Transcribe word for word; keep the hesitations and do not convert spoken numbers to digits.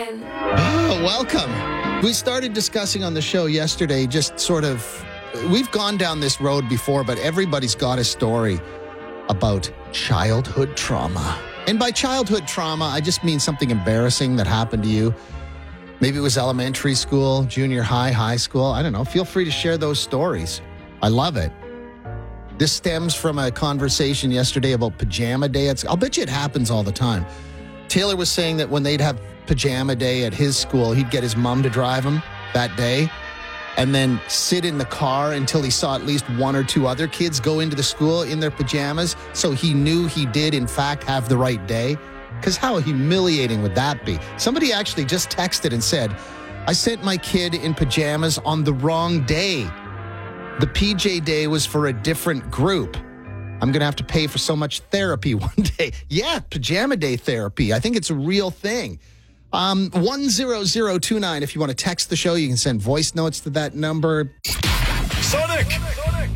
again. Oh, welcome. We started discussing on the show yesterday just sort of, we've gone down this road before, but everybody's got a story about childhood trauma. And by childhood trauma, I just mean something embarrassing that happened to you. Maybe it was elementary school, junior high, high school. I don't know. Feel free to share those stories. I love it. This stems from a conversation yesterday about pajama day. It's, I'll bet you it happens all the time. Taylor was saying that when they'd have pajama day at his school, he'd get his mom to drive him that day and then sit in the car until he saw at least one or two other kids go into the school in their pajamas, so he knew he did, in fact, have the right day. Because how humiliating would that be? Somebody actually just texted and said, I sent my kid in pajamas on the wrong day. The P J day was for a different group. I'm going to have to pay for so much therapy one day. Yeah, pajama day therapy. I think it's a real thing. Um, one zero zero two nine. If you want to text the show, you can send voice notes to that number. Sonic!